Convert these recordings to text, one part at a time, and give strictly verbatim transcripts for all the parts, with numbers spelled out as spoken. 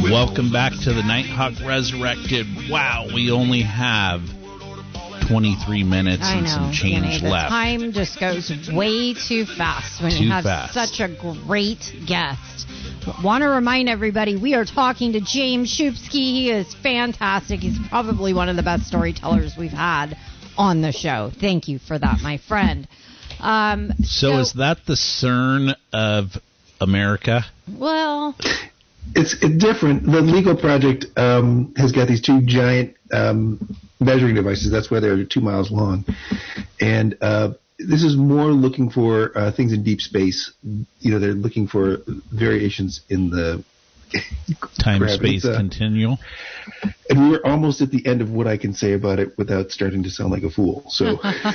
Welcome back to the Nighthawk Resurrected. Wow, we only have twenty-three minutes I and know, some change Danny, the left. time just goes way too fast when Too you have fast. such a great guest. Want to remind everybody, we are talking to James Shupsky. He is fantastic. He's probably one of the best storytellers we've had on the show. Thank you for that, my friend. Um, so, so is that the CERN of America? Well, it's, it's different. The LEGO project um, has got these two giant um, measuring devices. That's why they're two miles long. And uh, this is more looking for uh, things in deep space. You know, they're looking for variations in the time-space uh, continuum. And we're almost at the end of what I can say about it without starting to sound like a fool. So,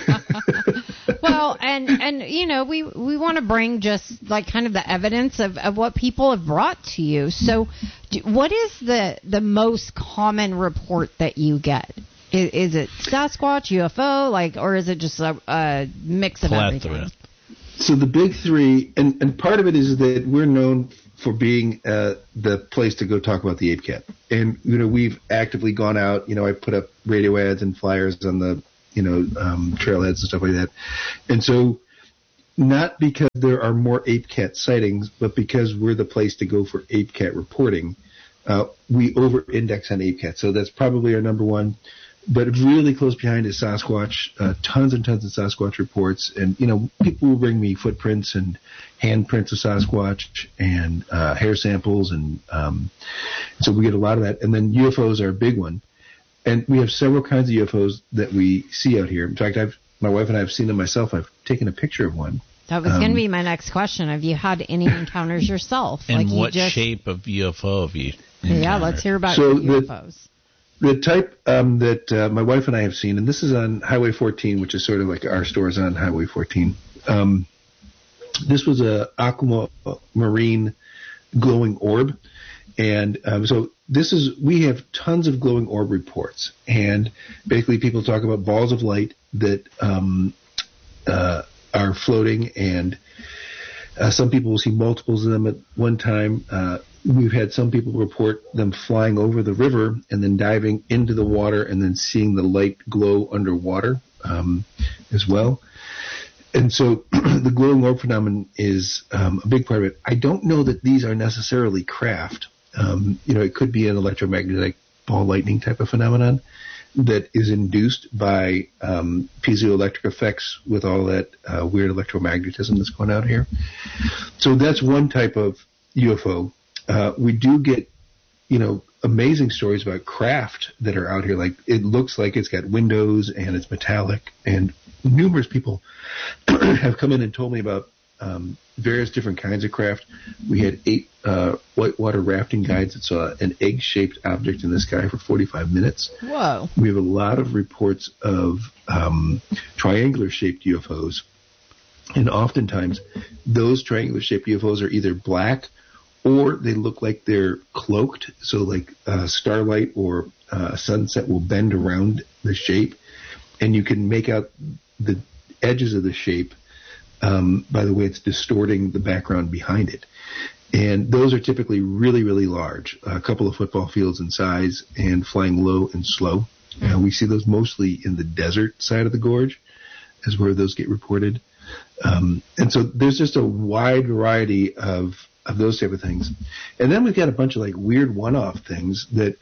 well, and and you know, we we want to bring just like kind of the evidence of, of what people have brought to you. So, do, what is the the most common report that you get? Is, is it Sasquatch, U F O, like, or is it just a, a mix of Plethora. everything? So the big three, and, and part of it is that we're known for being uh, the place to go talk about the Ape Cat. And, you know, we've actively gone out. You know, I put up radio ads and flyers on the, you know, um, trailheads and stuff like that. And so not because there are more Ape Cat sightings, but because we're the place to go for Ape Cat reporting, uh, we over-index on Ape Cat. So that's probably our number one. But really close behind is Sasquatch, uh, tons and tons of Sasquatch reports. And, you know, people will bring me footprints and handprints of Sasquatch and uh, hair samples. And um, so we get a lot of that. And then U F Os are a big one. And we have several kinds of U F Os that we see out here. In fact, I've my wife and I have seen them myself. I've taken a picture of one. That was um, going to be my next question. Have you had any encounters yourself? And like you what just, shape of U F O have you Yeah, encountered? let's hear about So the U F the- Os. The type um, that uh, my wife and I have seen, and this is on Highway fourteen, which is sort of like our stores on Highway fourteen. Um, this was a aquamarine glowing orb, and um, so this is we have tons of glowing orb reports, and basically people talk about balls of light that um, uh, are floating, and uh, some people will see multiples of them at one time. Uh, We've had some people report them flying over the river and then diving into the water and then seeing the light glow underwater um, as well. And so the glowing orb phenomenon is um, a big part of it. I don't know that these are necessarily craft. Um, you know, it could be an electromagnetic ball lightning type of phenomenon that is induced by um, piezoelectric effects with all that uh, weird electromagnetism that's going out here. So that's one type of U F O. Uh, we do get, you know, amazing stories about craft that are out here. Like, it looks like it's got windows and it's metallic. And numerous people have come in and told me about um, various different kinds of craft. We had eight uh, whitewater rafting guides that saw an egg-shaped object in the sky for forty-five minutes. Whoa. We have a lot of reports of um, triangular-shaped U F Os. And oftentimes, those triangular-shaped U F Os are either black or they look like they're cloaked, so like uh, starlight or uh, sunset will bend around the shape, and you can make out the edges of the shape um, by the way it's distorting the background behind it. And those are typically really, really large, a couple of football fields in size and flying low and slow. Uh, we see those mostly in the desert side of the gorge is where those get reported. Um, and so there's just a wide variety of of those type of things. And then we've got a bunch of like weird one-off things that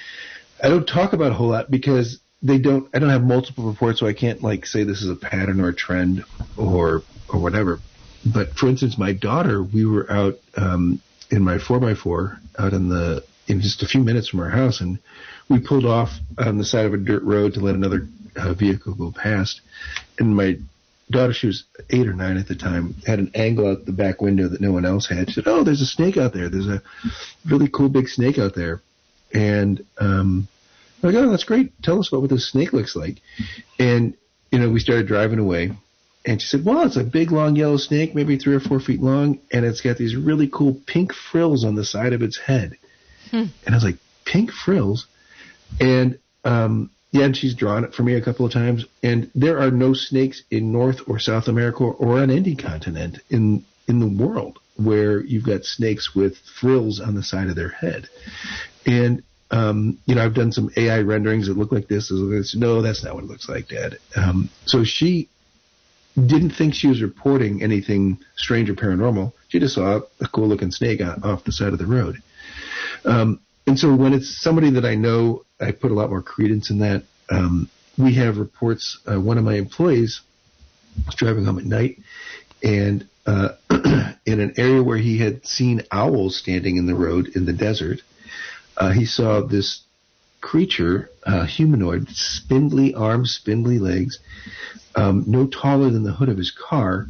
I don't talk about a whole lot because they don't, I don't have multiple reports, so I can't like say this is a pattern or a trend or, or whatever. But for instance, my daughter, we were out, um, in my four by four out in the, in just a few minutes from our house, and we pulled off on the side of a dirt road to let another uh, vehicle go past. And my daughter, she was eight or nine at the time, had an angle out the back window that no one else had. She said, "Oh, there's a snake out there. There's a really cool big snake out there." And um, I'm like, "Oh, that's great. Tell us about what this snake looks like." And, you know, we started driving away. And she said, "Well, it's a big, long yellow snake, maybe three or four feet long, and it's got these really cool pink frills on the side of its head." Hmm. And I was like, "Pink frills?" And um yeah, and she's drawn it for me a couple of times. And there are no snakes in North or South America or on any continent in in the world. where you've got snakes with frills on the side of their head. And, um, you know, I've done some A I renderings that look like this. No, that's not what it looks like, Dad. Um, so she didn't think she was reporting anything strange or paranormal. She just saw a cool looking snake off the side of the road. Um, and so when it's somebody that I know, I put a lot more credence in that. Um, we have reports. Uh, one of my employees was driving home at night, and uh, in an area where he had seen owls standing in the road in the desert, uh, he saw this creature, uh, humanoid, spindly arms, spindly legs, um, no taller than the hood of his car,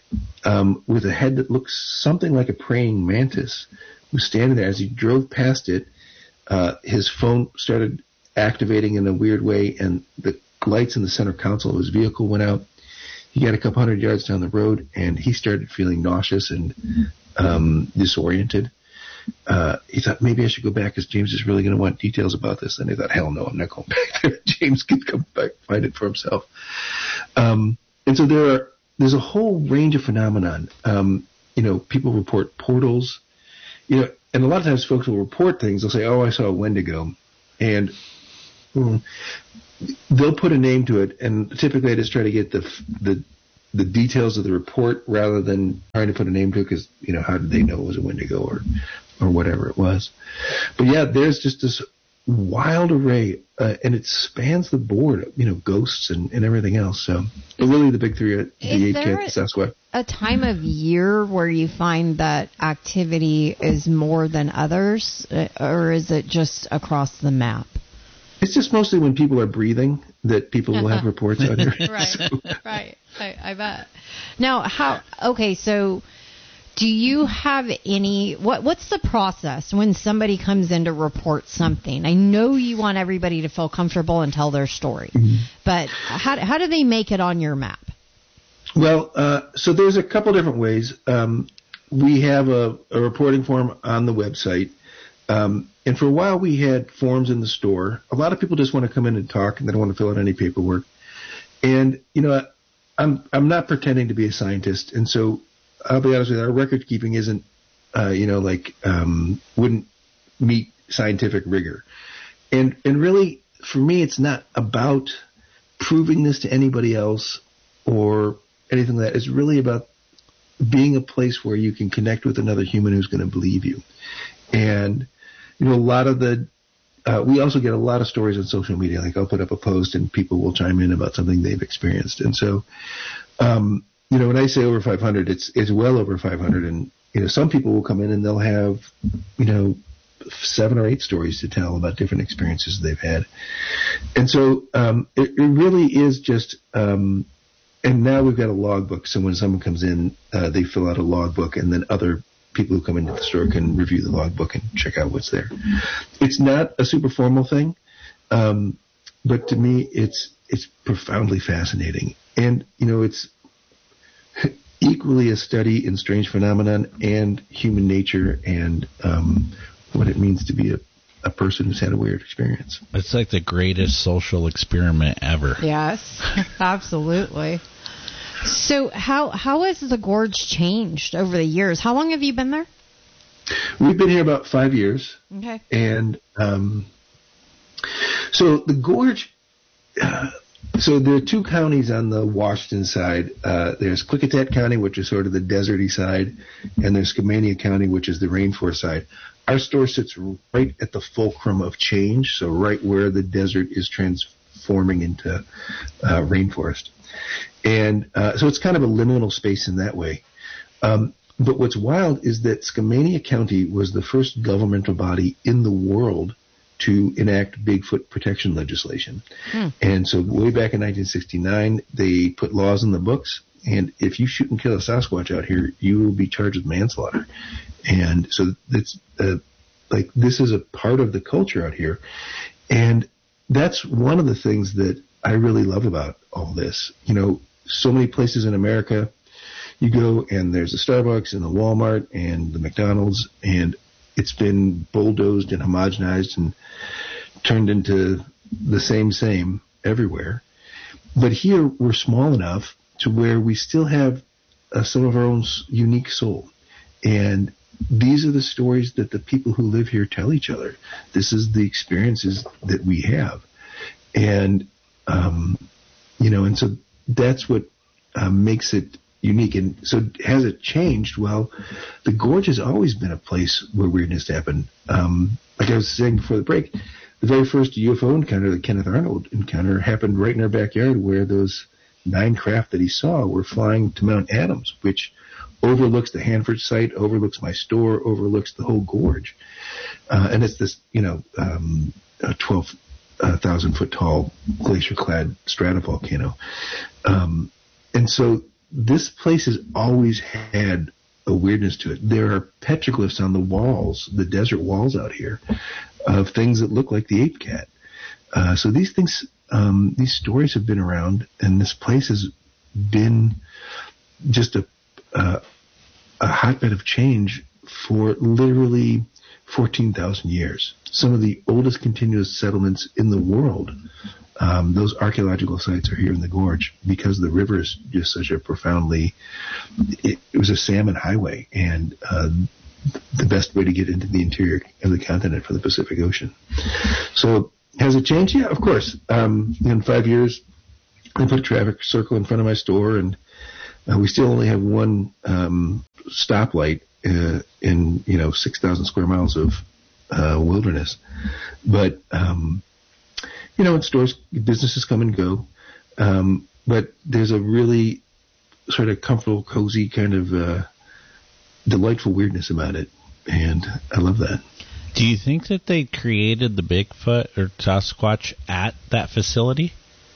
um, with a head that looks something like a praying mantis, was standing there. As he drove past it, uh, his phone started activating in a weird way, and the lights in the center console of his vehicle went out. He got a couple hundred yards down the road, and he started feeling nauseous and um, disoriented. Uh, he thought, maybe I should go back because James is really going to want details about this. And he thought, hell no, I'm not going back there. James can come back, find it for himself. Um, and so there are, there's a whole range of phenomenon. Um, you know, people report portals, you know, and a lot of times folks will report things. They'll say, oh, I saw a Wendigo. And mm, they'll put a name to it. And typically I just try to get the, the, the details of the report rather than trying to put a name to it because, you know, how did they know it was a Wendigo or, or whatever it was. But yeah, there's just this wild array, uh, and it spans the board, you know, ghosts and, and everything else. So, but really the big three are the eight K, the Sasquatch. A time of year where you find that activity is more than others, or is it just across the map? It's just mostly when people are breathing that people will have reports out here. Right, so. right. I, I bet. Now, how? Okay, so do you have any? What What's the process when somebody comes in to report something? I know you want everybody to feel comfortable and tell their story, mm-hmm. but how how do they make it on your map? Well, uh, so there's a couple different ways. Um, we have a, a reporting form on the website. Um, and for a while we had forms in the store. A lot of people just want to come in and talk and they don't want to fill out any paperwork. And, you know, I'm, I'm not pretending to be a scientist. And so I'll be honest with you, our record keeping isn't, uh, you know, like, um, wouldn't meet scientific rigor. And, and really for me, it's not about proving this to anybody else or anything like that. It's really about being a place where you can connect with another human who's going to believe you. And, you know, a lot of the, uh, we also get a lot of stories on social media. Like I'll put up a post and people will chime in about something they've experienced. And so, um, you know, when I say over five hundred, it's, it's well over five hundred. And, you know, some people will come in and they'll have, you know, seven or eight stories to tell about different experiences they've had. And so, um, it, it really is just, um, and now we've got a logbook. So when someone comes in, uh, they fill out a logbook and then other people who come into the store can review the logbook and check out what's there. It's not a super formal thing, um, but to me, it's it's profoundly fascinating. And, you know, it's equally a study in strange phenomenon and human nature and um, what it means to be a, a person who's had a weird experience. It's like the greatest social experiment ever. Yes, absolutely. So how how has the gorge changed over the years? How long have you been there? We've been here about five years. Okay. And um, so the gorge, uh, so there are two counties on the Washington side. Uh, there's Klickitat County, which is sort of the deserty side, and there's Skamania County, which is the rainforest side. Our store sits right at the fulcrum of change, so right where the desert is transforming into uh, rainforest. And uh, so it's kind of a liminal space in that way. Um, but what's wild is that Skamania County was the first governmental body in the world to enact Bigfoot protection legislation. Hmm. And so way back in nineteen sixty-nine, they put laws in the books. And if you shoot and kill a Sasquatch out here, you will be charged with manslaughter. And so it's uh, like this is a part of the culture out here. And that's one of the things that I really love about all this. You know, so many places in America, you go and there's a Starbucks and the Walmart and the McDonald's, and it's been bulldozed and homogenized and turned into the same same everywhere. But here we're small enough to where we still have uh, some of our own unique soul. And these are the stories that the people who live here tell each other. This is the experiences that we have. And, um, you know, and so that's what uh, makes it unique. And so has it changed? Well, the Gorge has always been a place where weirdness happened. Um, like I was saying before the break, the very first U F O encounter, the Kenneth Arnold encounter, happened right in our backyard where those nine craft that he saw were flying to Mount Adams, which overlooks the Hanford site, overlooks my store, overlooks the whole gorge. Uh, and it's this, you know, um, twelve thousand foot tall glacier-clad stratovolcano. Um, and so this place has always had a weirdness to it. There are petroglyphs on the walls, the desert walls out here, of things that look like the ape cat. Uh, so these things, um, these stories have been around, and this place has been just a Uh, a hotbed of change for literally fourteen thousand years. Some of the oldest continuous settlements in the world, um, those archaeological sites are here in the gorge because the river is just such a profoundly, it, it was a salmon highway and uh, the best way to get into the interior of the continent from the Pacific Ocean. So has it changed? Yeah, of course. Um, in five years, I put a traffic circle in front of my store, and Uh, we still only have one um, stoplight uh, in, you know, six thousand square miles of uh, wilderness. But, um, you know, in stores, businesses come and go. Um, but there's a really sort of comfortable, cozy kind of uh, delightful weirdness about it. And I love that. Do you think that they created the Bigfoot or Sasquatch at that facility?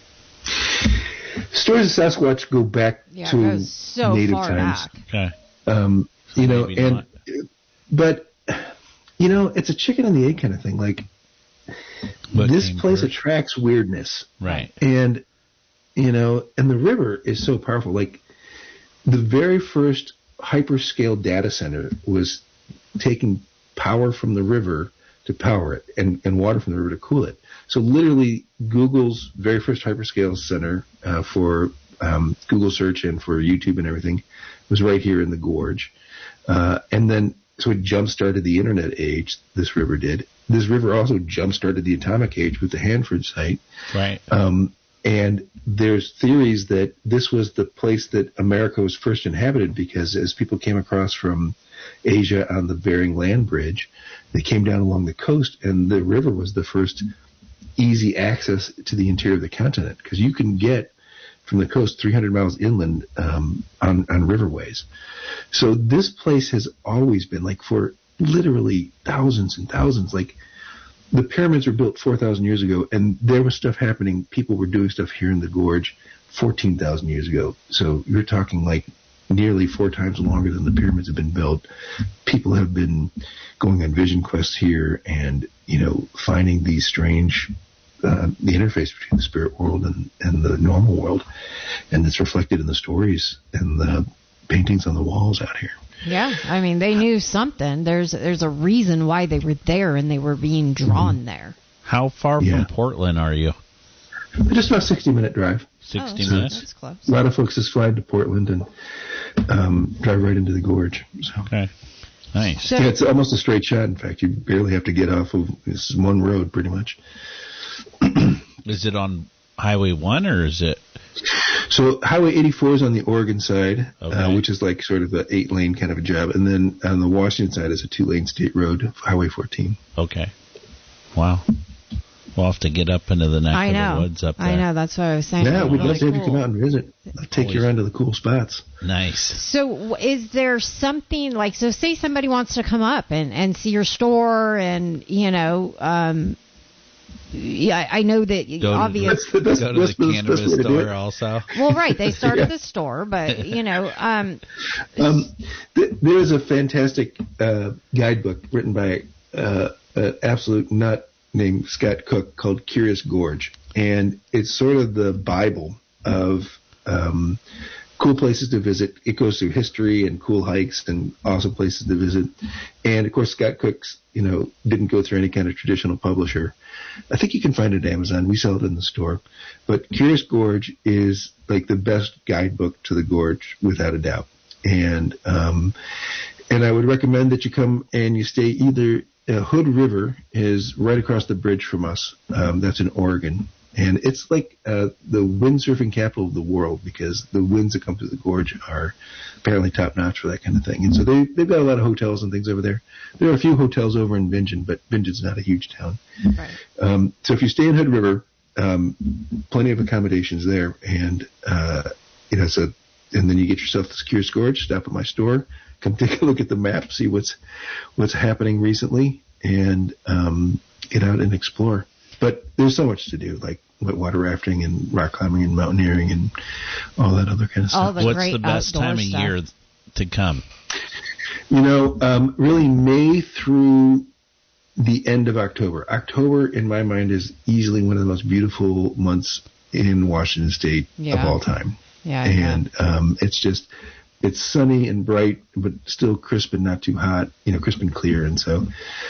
Stories of Sasquatch go back yeah, to so native far times. Back. Okay. Um, you know, Maybe and not. but you know, it's a chicken and the egg kind of thing. Like What this came place first? attracts weirdness, Right. and you know, and the river is so powerful. Like the very first hyperscale data center was taking power from the river to power it, and, and water from the river to cool it. So literally, Google's very first hyperscale center uh, for um, Google search and for YouTube and everything was right here in the gorge. Uh, and then, so it jump-started the internet age, this river did. This river also jump-started the atomic age with the Hanford site. Right. Um, and there's theories that this was the place that America was first inhabited, because as people came across from Asia on the Bering Land Bridge, they came down along the coast, and the river was the first easy access to the interior of the continent, because you can get from the coast three hundred miles inland um, on, on riverways. So this place has always been, like, for literally thousands and thousands, like, the pyramids were built four thousand years ago, and there was stuff happening. People were doing stuff here in the gorge fourteen thousand years ago. So you're talking like nearly four times longer than the pyramids have been built. People have been going on vision quests here and, you know, finding these strange, uh, the interface between the spirit world and, and the normal world. And it's reflected in the stories and the paintings on the walls out here. Yeah, I mean, they knew something. There's there's a reason why they were there and they were being drawn mm-hmm. there. How far Yeah. from Portland are you? Just about a sixty-minute drive. sixty oh, minutes? That's close. A lot of folks just fly to Portland and um, drive right into the gorge. So. Okay. Nice. So, Yeah, it's almost a straight shot. In fact, you barely have to get off of this one road, pretty much. Is it on Highway one or is it? So Highway eighty-four is on the Oregon side, Okay. uh, which is like sort of the eight-lane kind of a job. And then on the Washington side is a two-lane state road, Highway fourteen. Okay. Wow. We'll have to get up into the neck I of know. the woods up there. I know. That's what I was saying. Yeah, we'd Really love to have you cool. come out and visit. I'll take you Always. around to the cool spots. Nice. So w- is there something like, so say somebody wants to come up and, and see your store and, you know, um, yeah, I know that Go to obviously. That's the best, Go to best, the best, cannabis best way to do it. store also. Well, right. They started Yeah. the store, but, you know, um, Um, th- there is a fantastic uh, guidebook written by uh, an absolute nut named Scott Cook called Curious Gorge, and it's sort of the Bible of um, cool places to visit. It goes through history and cool hikes and awesome places to visit. And of course, Scott Cook's, you know, didn't go through any kind of traditional publisher. I think you can find it at Amazon. We sell it in the store. But Curious Gorge is like the best guidebook to the gorge, without a doubt. And um, and I would recommend that you come and you stay either uh, Hood River is right across the bridge from us. Um, that's in Oregon. And it's like uh, the windsurfing capital of the world because the winds that come through the gorge are apparently top-notch for that kind of thing. And so they, they've got a lot of hotels and things over there. There are a few hotels over in Bingen, but Bingen's not a huge town. Right. Um, so if you stay in Hood River, um, plenty of accommodations there. And, uh, you know, so, and then you get yourself the Secure Gorge, stop at my store, come take a look at the map, see what's what's happening recently, and um, get out and explore. But there's so much to do, like whitewater rafting and rock climbing and mountaineering and all that other kind of all stuff. the What's great the best time of stuff. year to come? You know, um, really May through the end of October. October, in my mind, is easily one of the most beautiful months in Washington State Yeah. of all time. Yeah, and um, it's just, it's sunny and bright, but still crisp and not too hot, you know, crisp and clear. And so,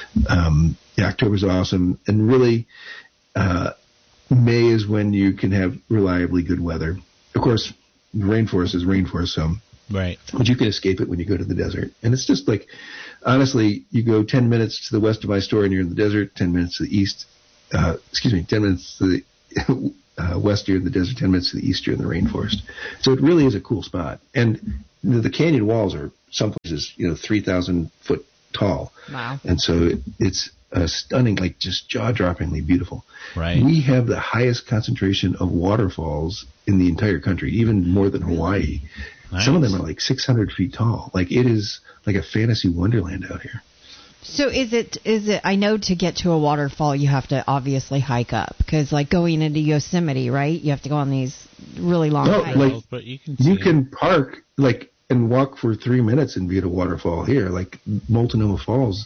um, yeah, October's awesome. And really, uh, May is when you can have reliably good weather. Of course, rainforest is rainforest, so, Right. but you can escape it when you go to the desert. And it's just like, honestly, you go ten minutes to the west of my store and you're in the desert, ten minutes to the east, uh, excuse me, ten minutes to the uh, west, you're in the desert, ten minutes to the east, you're in the rainforest. So it really is a cool spot. And the, the canyon walls are some places, you know, three thousand foot tall. Wow. And so it, it's a stunning, like just jaw-droppingly beautiful. Right. We have the highest concentration of waterfalls in the entire country, even more than Hawaii. Nice. Some of them are like six hundred feet tall. Like it is like a fantasy wonderland out here. So is it, is it, I know to get to a waterfall you have to obviously hike up, because like going into Yosemite, right, you have to go on these really long No, hikes. like, but you can You see can park like and walk for three minutes and be at a waterfall here. Like Multnomah Falls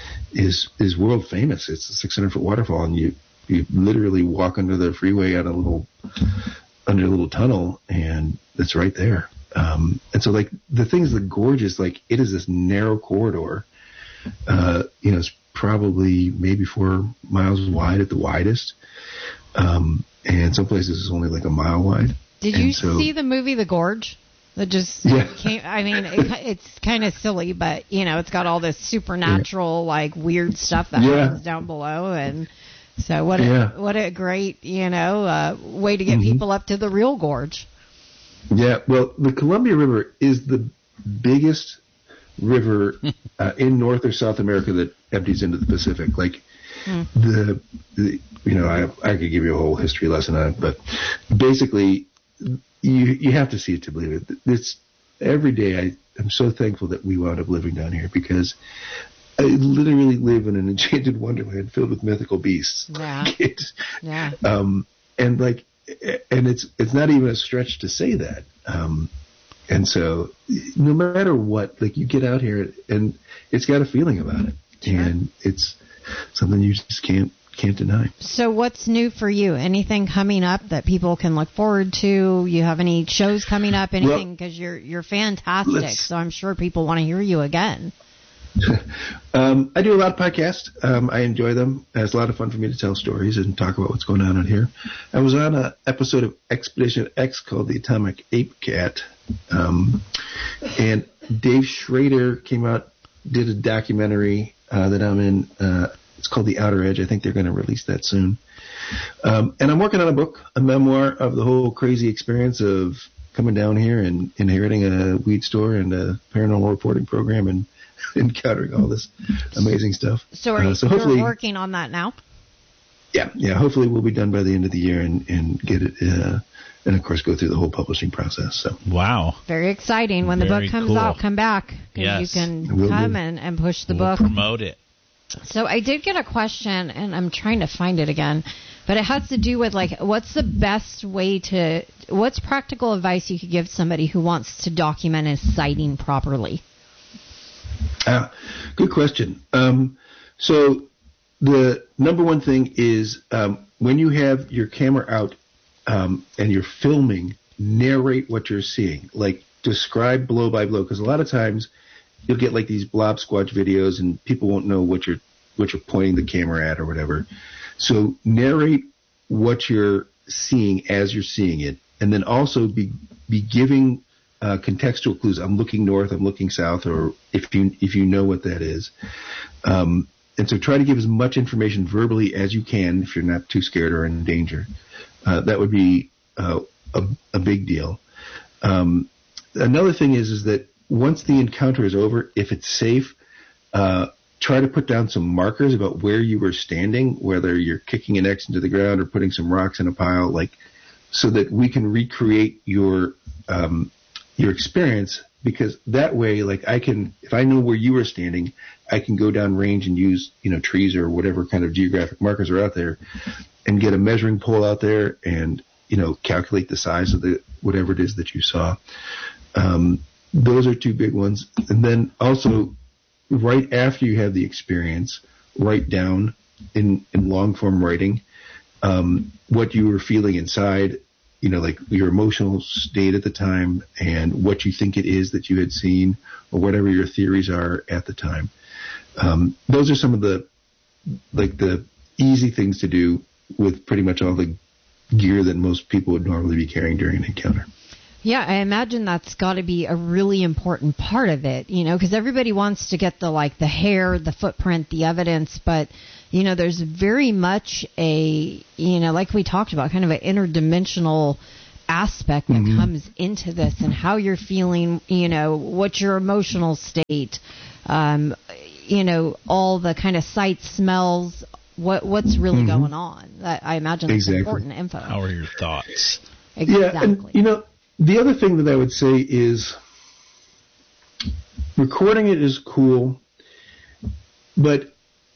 is is world famous. It's a six hundred foot waterfall, and you you literally walk under the freeway on a little under a little tunnel, and it's right there. Um, and so like the things, the gorge is like it is this narrow corridor. Uh, you know, it's probably maybe four miles wide at the widest, um, and some places it's only like a mile wide. Did And you so, see the movie The Gorge? That just Yeah. came. I mean, it, it's kind of silly, but you know, it's got all this supernatural, like weird stuff that Yeah. happens down below, and so what? Yeah. A, what a great, you know, uh, way to get Mhm. people up to the real gorge. Yeah, well, the Columbia River is the biggest river uh, in North or South America that empties into the Pacific. Like Hmm. the, the, you know, I I could give you a whole history lesson on it, but basically, you you have to see it to believe it. It's every day. I am so thankful that we wound up living down here because I literally live in an enchanted wonderland filled with mythical beasts. Yeah. It's, Yeah. um, and like, and it's it's not even a stretch to say that. Um, and so, no matter what, like you get out here and it's got a feeling about it, Sure. and it's something you just can't can't deny. So what's new for you? Anything coming up that people can look forward to? You have any shows coming up? Anything? Because you're you're fantastic. let's- So I'm sure people want to hear you again. um, I do a lot of podcasts. Um, I enjoy them. It's a lot of fun for me to tell stories and talk about what's going on out here. I was on an episode of Expedition X called The Atomic Ape Cat. Um, and Dave Schrader came out, did a documentary uh, that I'm in. Uh, it's called The Outer Edge. I think they're going to release that soon. Um, and I'm working on a book, a memoir of the whole crazy experience of coming down here and inheriting a weed store and a paranormal reporting program and encountering all this amazing stuff. So are Uh, you so hopefully, you're working on that now? yeah, yeah, hopefully we'll be done by the end of the year and, and get it, uh, and of course go through the whole publishing process. So Wow. Very exciting. When the Very book comes cool. out, come back. 'Cause Yes. You can Will come do. and, and push the We'll book. promote it. So I did get a question, and I'm trying to find it again, but it has to do with, like, what's the best way to, what's practical advice you could give somebody who wants to document a sighting properly? Ah, good question. Um, so the number one thing is um, when you have your camera out um, and you're filming, narrate what you're seeing. Like describe blow by blow, because a lot of times you'll get like these blob squatch videos and people won't know what you're what you're pointing the camera at or whatever. So narrate what you're seeing as you're seeing it, and then also be be giving uh, contextual clues. I'm looking north, I'm looking south, or if you if you know what that is. Um, and so try to give as much information verbally as you can if you're not too scared or in danger. Uh, that would be uh, a, a big deal. Um, another thing is is that once the encounter is over, if it's safe, uh, try to put down some markers about where you were standing, whether you're kicking an X into the ground or putting some rocks in a pile, like so that we can recreate your um, your experience. Because that way, like I can, if I know where you were standing, I can go down range and use, you know, trees or whatever kind of geographic markers are out there, and get a measuring pole out there and, you know, calculate the size of the whatever it is that you saw. Um, those are two big ones. And then also, right after you have the experience, write down in in long form writing um, what you were feeling inside. You know, like your emotional state at the time and what you think it is that you had seen or whatever your theories are at the time. Um, those are some of the, like the easy things to do with pretty much all the gear that most people would normally be carrying during an encounter. Yeah, I imagine that's got to be a really important part of it, you know, because everybody wants to get the, like, the hair, the footprint, the evidence, but, you know, there's very much a, you know, like we talked about, kind of an interdimensional aspect that mm-hmm. comes into this and how you're feeling, you know, what's your emotional state, um, you know, all the kind of sights, smells, what what's really mm-hmm. going on. That, I imagine that's exactly. important info. How are your thoughts? Exactly. Yeah, and, you know, the other thing that I would say is recording it is cool, but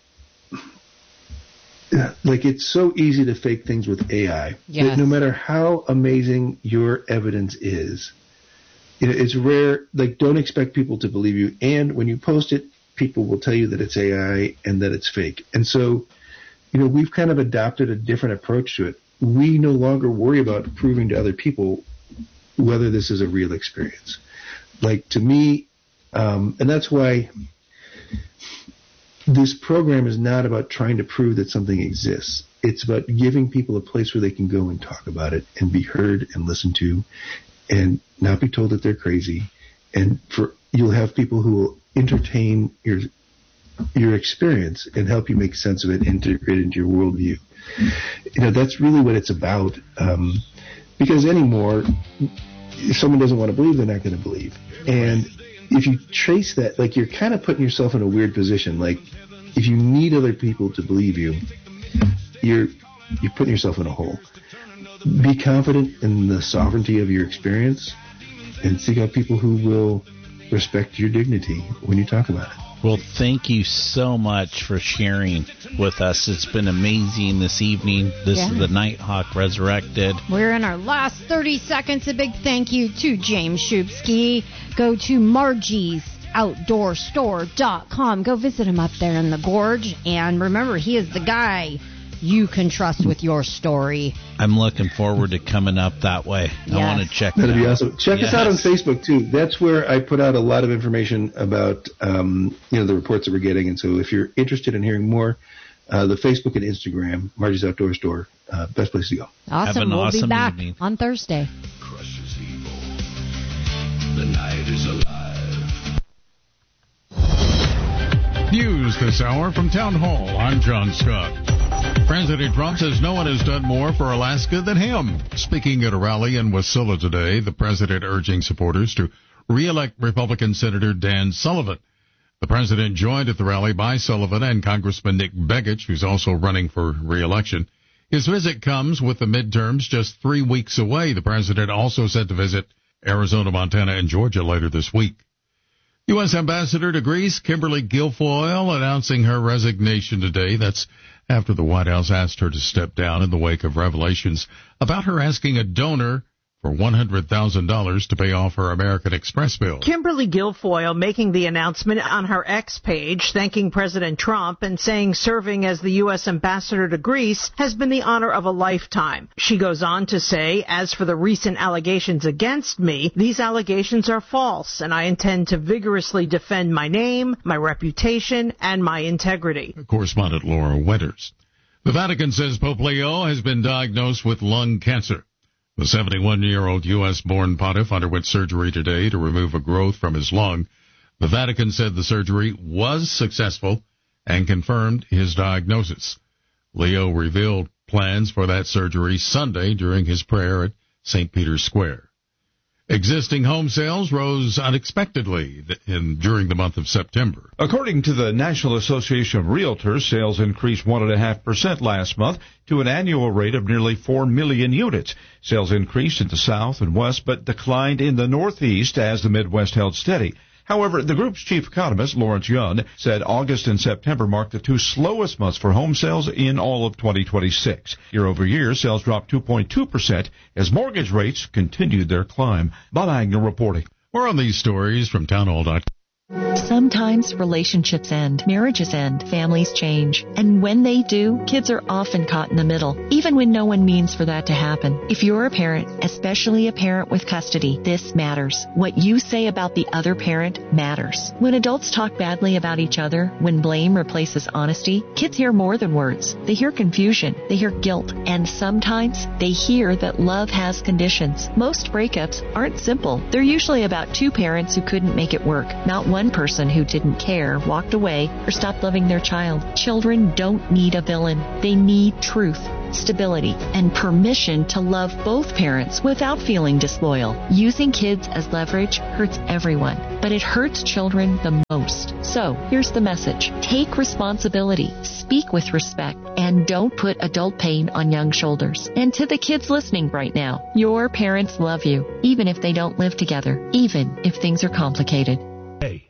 like it's so easy to fake things with A I. Yes. That no matter how amazing your evidence is, it's rare. Like, don't expect people to believe you. And when you post it, people will tell you that it's A I and that it's fake. And so, you know, we've kind of adopted a different approach to it. We no longer worry about proving to other people whether this is a real experience. Like, to me, um, and that's why this program is not about trying to prove that something exists. It's about giving people a place where they can go and talk about it and be heard and listened to and not be told that they're crazy. And for you'll have people who will entertain your your experience and help you make sense of it, integrate it into your worldview. You know, that's really what it's about. Um, because anymore, if someone doesn't want to believe, they're not going to believe. And if you trace that, like, you're kind of putting yourself in a weird position. Like, if you need other people to believe you, you're you're putting yourself in a hole. Be confident in the sovereignty of your experience and seek out people who will respect your dignity when you talk about it. Well, thank you so much for sharing with us. It's been amazing this evening. This yeah. is the Nighthawk Resurrected. We're in our last thirty seconds. A big thank you to James Shubsky. Go to Margie's Outdoor Store dot com. Go visit him up there in the gorge. And remember, he is the guy you can trust with your story. I'm looking forward to coming up that way. Yes. I want to check That'd that be out. awesome. Check yes. us out on Facebook, too. That's where I put out a lot of information about, um, you know, the reports that we're getting. And so if you're interested in hearing more, uh, the Facebook and Instagram, Margie's Outdoor Store, uh, best place to go. Awesome. Have an we'll awesome be back evening. on Thursday. Crushes evil. The night is alive. News this hour from Town Hall. I'm John Scott. President Trump says no one has done more for Alaska than him. Speaking at a rally in Wasilla today, the president urging supporters to re-elect Republican Senator Dan Sullivan. The president joined at the rally by Sullivan and Congressman Nick Begich, who's also running for re-election. His visit comes with the midterms just three weeks away. The president also set to visit Arizona, Montana, and Georgia later this week. U S Ambassador to Greece, Kimberly Guilfoyle, announcing her resignation today. That's after the White House asked her to step down in the wake of revelations about her asking a donor for one hundred thousand dollars to pay off her American Express bill. Kimberly Guilfoyle making the announcement on her X page, thanking President Trump and saying serving as the U S ambassador to Greece has been the honor of a lifetime. She goes on to say, as for the recent allegations against me, these allegations are false, and I intend to vigorously defend my name, my reputation, and my integrity. Correspondent Laura Winters. The Vatican says Pope Leo has been diagnosed with lung cancer. The seventy-one-year-old U S-born pontiff underwent surgery today to remove a growth from his lung. The Vatican said the surgery was successful and confirmed his diagnosis. Leo revealed plans for that surgery Sunday during his prayer at Saint Peter's Square. Existing home sales rose unexpectedly in, during the month of September. According to the National Association of Realtors, sales increased one point five percent last month to an annual rate of nearly four million units. Sales increased in the South and West, but declined in the Northeast as the Midwest held steady. However, the group's chief economist, Lawrence Yun, said August and September marked the two slowest months for home sales in all of twenty twenty-six. Year over year, sales dropped two point two percent as mortgage rates continued their climb. Bob Agnew reporting. More on these stories from townhall dot com. Sometimes relationships end, marriages end, families change. And when they do, kids are often caught in the middle, even when no one means for that to happen. If you're a parent, especially a parent with custody, this matters. What you say about the other parent matters. When adults talk badly about each other, when blame replaces honesty, kids hear more than words. They hear confusion, they hear guilt, and sometimes they hear that love has conditions. Most breakups aren't simple. They're usually about two parents who couldn't make it work, not one person who didn't care, walked away, or stopped loving their child. Children don't need a villain. They need truth, stability, and permission to love both parents without feeling disloyal. Using kids as leverage hurts everyone, but it hurts children the most. So, here's the message. Take responsibility, speak with respect, and don't put adult pain on young shoulders. And to the kids listening right now, your parents love you, even if they don't live together, even if things are complicated. Hey.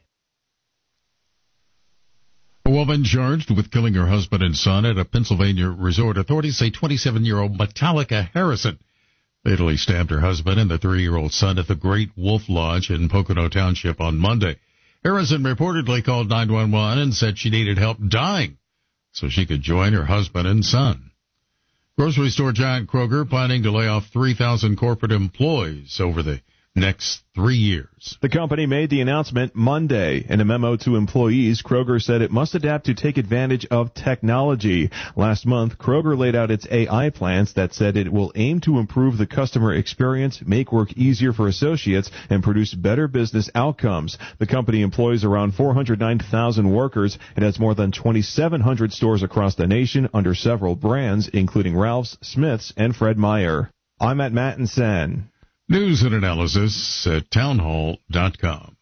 A woman charged with killing her husband and son at a Pennsylvania resort. Authorities say twenty-seven-year-old Metallica Harrison fatally stabbed her husband and the three-year-old son at the Great Wolf Lodge in Pocono Township on Monday. Harrison reportedly called nine one one and said she needed help dying so she could join her husband and son. Grocery store giant Kroger planning to lay off three thousand corporate employees over the next three years. The company made the announcement Monday. In a memo to employees, Kroger said it must adapt to take advantage of technology. Last month, Kroger laid out its A I plans that said it will aim to improve the customer experience, make work easier for associates, and produce better business outcomes. The company employs around four hundred nine thousand workers and has more than twenty-seven hundred stores across the nation under several brands, including Ralph's, Smith's, and Fred Meyer. I'm at Matt and Sen. News and analysis at townhall dot com.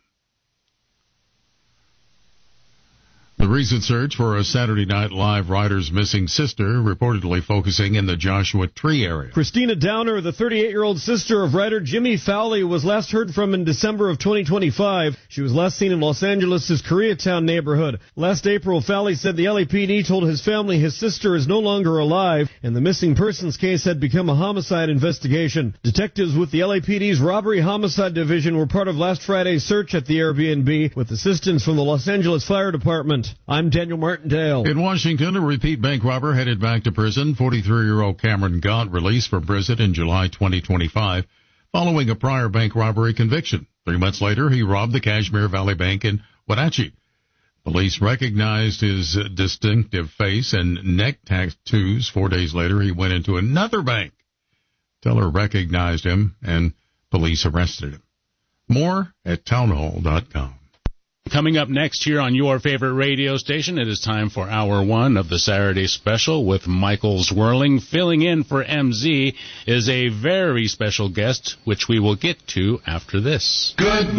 The recent search for a Saturday Night Live writer's missing sister reportedly focusing in the Joshua Tree area. Christina Downer, the thirty-eight-year-old sister of writer Jimmy Fowley, was last heard from in December of twenty twenty-five. She was last seen in Los Angeles' Koreatown neighborhood. Last April, Fowley said the L A P D told his family his sister is no longer alive, and the missing persons case had become a homicide investigation. Detectives with the L A P D's Robbery Homicide Division were part of last Friday's search at the Airbnb with assistance from the Los Angeles Fire Department. I'm Daniel Martindale. In Washington, a repeat bank robber headed back to prison. forty-three-year-old Cameron Gott released from prison in July twenty twenty-five following a prior bank robbery conviction. Three months later, he robbed the Kashmir Valley Bank in Wenatchee. Police recognized his distinctive face and neck tattoos. Four days later, he went into another bank. Teller recognized him, and police arrested him. More at townhall dot com. Coming up next here on your favorite radio station, it is time for hour one of the Saturday Special with Michael Zwirling. Filling in for M Z is a very special guest, which we will get to after this. Good